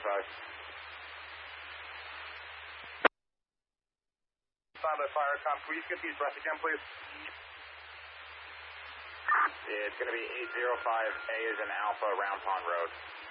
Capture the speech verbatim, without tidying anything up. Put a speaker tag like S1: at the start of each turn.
S1: five. Silent fire, com. Can we skip these breaths again, please? Yeah, it's going to be eight zero five A is in Alpha, Round Pond Road.